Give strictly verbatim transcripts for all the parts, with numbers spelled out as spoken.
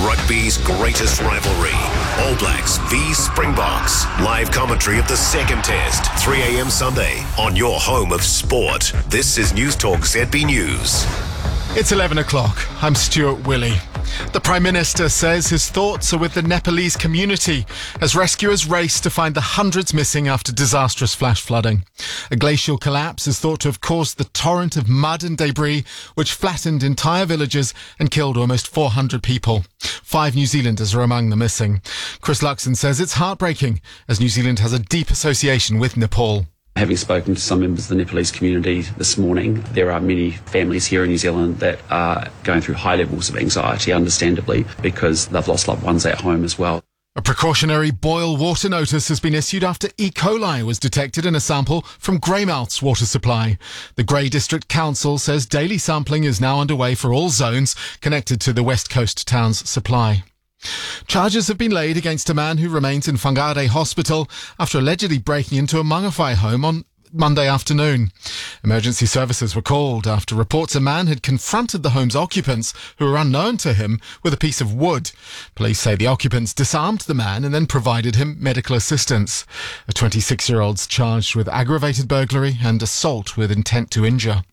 Rugby's greatest rivalry. All Blacks v Springboks. Live commentary of the second test. three a.m. Sunday on your home of sport. This is News Talk Z B News. It's eleven o'clock. I'm Stuart Willey. The Prime Minister says his thoughts are with the Nepalese community as rescuers race to find the hundreds missing after disastrous flash flooding. A glacial collapse is thought to have caused the torrent of mud and debris which flattened entire villages and killed almost four hundred people. Five New Zealanders are among the missing. Chris Luxon says it's heartbreaking as New Zealand has a deep association with Nepal. Having spoken to some members of the Nepalese community this morning, there are many families here in New Zealand that are going through high levels of anxiety, understandably, because they've lost loved ones at home as well. A precautionary boil water notice has been issued after E. coli was detected in a sample from Greymouth's water supply. The Grey District Council says daily sampling is now underway for all zones connected to the West Coast town's supply. Charges have been laid against a man who remains in Whangarei Hospital after allegedly breaking into a Mangawhai home on Monday afternoon. Emergency services were called after reports a man had confronted the home's occupants, who were unknown to him, with a piece of wood. Police say the occupants disarmed the man and then provided him medical assistance. A twenty-six-year-old's charged with aggravated burglary and assault with intent to injure.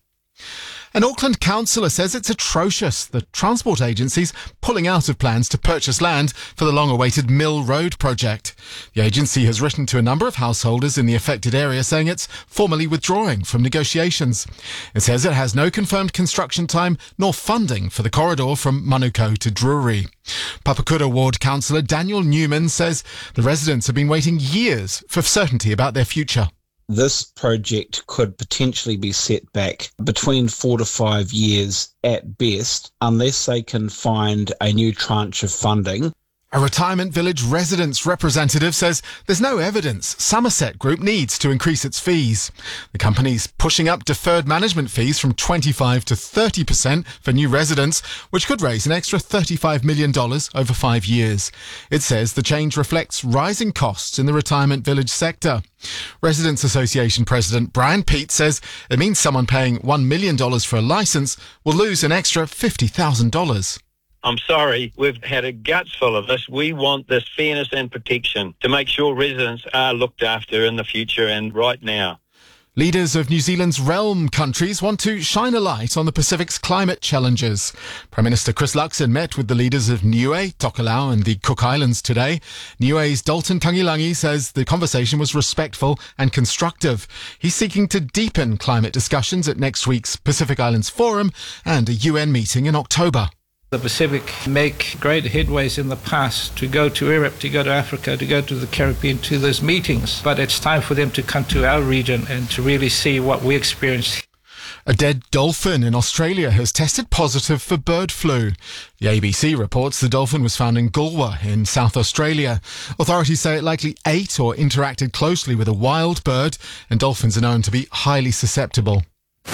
An Auckland councillor says it's atrocious the transport agency's pulling out of plans to purchase land for the long-awaited Mill Road project. The agency has written to a number of householders in the affected area saying it's formally withdrawing from negotiations. It says it has no confirmed construction time nor funding for the corridor from Manukau to Drury. Papakura Ward councillor Daniel Newman says the residents have been waiting years for certainty about their future. This project could potentially be set back between four to five years at best, unless they can find a new tranche of funding. A retirement village residents representative says there's no evidence Somerset Group needs to increase its fees. The company's pushing up deferred management fees from twenty-five to thirty percent for new residents, which could raise an extra thirty-five million dollars over five years. It says the change reflects rising costs in the retirement village sector. Residents Association President Brian Peat says it means someone paying one million dollars for a licence will lose an extra fifty thousand dollars. I'm sorry, we've had a guts full of this. We want this fairness and protection to make sure residents are looked after in the future and right now. Leaders of New Zealand's realm countries want to shine a light on the Pacific's climate challenges. Prime Minister Chris Luxon met with the leaders of Niue, Tokelau and the Cook Islands today. Niue's Dalton Tangilangi says the conversation was respectful and constructive. He's seeking to deepen climate discussions at next week's Pacific Islands Forum and a U N meeting in October. The Pacific make great headways in the past to go to Europe, to go to Africa, to go to the Caribbean, to those meetings. But it's time for them to come to our region and to really see what we experienced. A dead dolphin in Australia has tested positive for bird flu. The A B C reports the dolphin was found in Goolwa in South Australia. Authorities say it likely ate or interacted closely with a wild bird, and dolphins are known to be highly susceptible.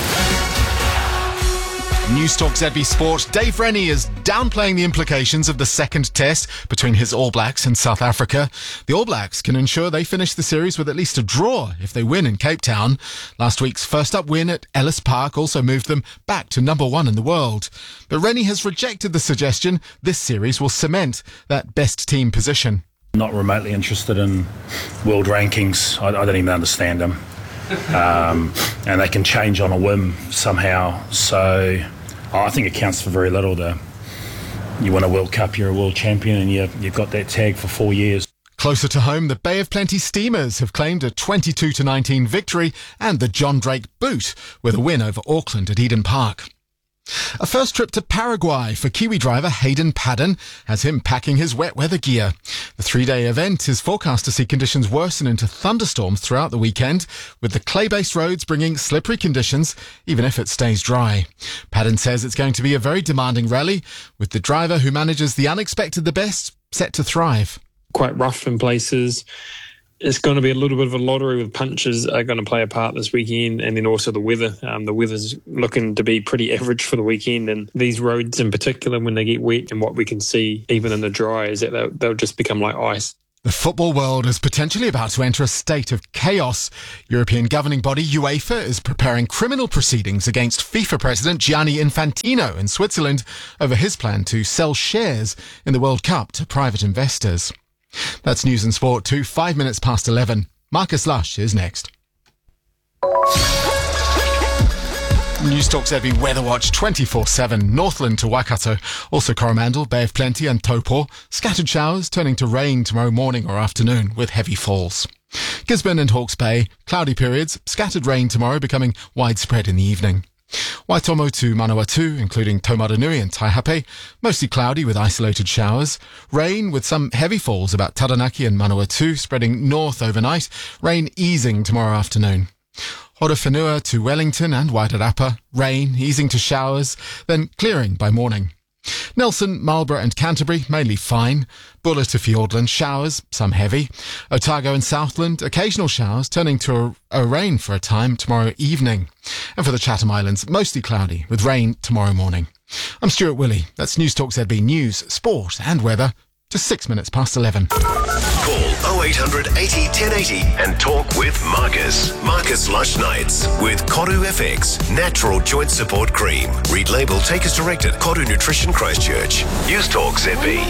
News Talk Z B Sport. Dave Rennie is downplaying the implications of the second test between his All Blacks and South Africa. The All Blacks can ensure they finish the series with at least a draw if they win in Cape Town. Last week's first up win at Ellis Park also moved them back to number one in the world. But Rennie has rejected the suggestion this series will cement that best team position. Not remotely interested in world rankings. I, I don't even understand them. Um, and they can change on a whim somehow. So oh, I think it counts for very little. To, you win a World Cup, you're a world champion, and you, you've got that tag for four years. Closer to home, the Bay of Plenty Steamers have claimed a twenty-two to nineteen victory and the John Drake boot with a win over Auckland at Eden Park. A first trip to Paraguay for Kiwi driver Hayden Paddon has him packing his wet weather gear. The three-day event is forecast to see conditions worsen into thunderstorms throughout the weekend, with the clay-based roads bringing slippery conditions, even if it stays dry. Paddon says it's going to be a very demanding rally, with the driver who manages the unexpected the best set to thrive. Quite rough in places. It's going to be a little bit of a lottery with punches are going to play a part this weekend, and then also the weather. Um, the weather's looking to be pretty average for the weekend, and these roads in particular, when they get wet, and what we can see even in the dry is that they'll, they'll just become like ice. The football world is potentially about to enter a state of chaos. European governing body UEFA is preparing criminal proceedings against FIFA president Gianni Infantino in Switzerland over his plan to sell shares in the World Cup to private investors. That's News and Sport to five minutes past eleven. Marcus Lush is next. News Talk Z B Weather Watch twenty-four seven. Northland to Waikato. Also Coromandel, Bay of Plenty and Taupo. Scattered showers turning to rain tomorrow morning or afternoon with heavy falls. Gisborne and Hawke's Bay. Cloudy periods. Scattered rain tomorrow becoming widespread in the evening. Waitomo to Manawatu, including Taumarunui and Taihape. Mostly cloudy with isolated showers. Rain with some heavy falls about Taranaki and Manawatu, spreading north overnight. Rain easing tomorrow afternoon. Horowhenua to Wellington and Wairarapa. Rain, easing to showers, then clearing by morning. Nelson, Marlborough and Canterbury, mainly fine. Buller to Fiordland, showers, some heavy. Otago and Southland, occasional showers, turning to a, a rain for a time tomorrow evening. And for the Chatham Islands, mostly cloudy, with rain tomorrow morning. I'm Stuart Willey. That's News Talk Z B News, Sport and Weather to six minutes past eleven. Call oh eight hundred eighty, ten eighty and talk with Marcus. Marcus Lush Nights with Koru F X Natural Joint Support Cream. Read label, take as directed. Koru Nutrition Christchurch. News Talk Z B.